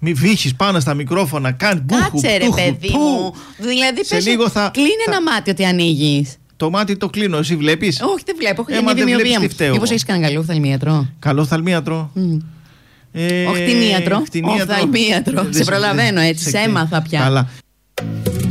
Μη βύχεις πάνω στα μικρόφωνα. Κάτσε ρε παιδί μου. Δηλαδή πες, κλείνει ένα μάτι ότι ανοίγεις. Το μάτι το κλείνω, εσύ βλέπεις? Όχι, δεν βλέπω, έχω μια δημιουργία μου. Μήπως έχεις κανένα καλό οφθαλμίατρο? Καλό οφθαλμίατρο? Οχτινίατρο, οφθαλμίατρο. Σε προλαβαίνω έτσι, σε έμαθα πια. Καλά.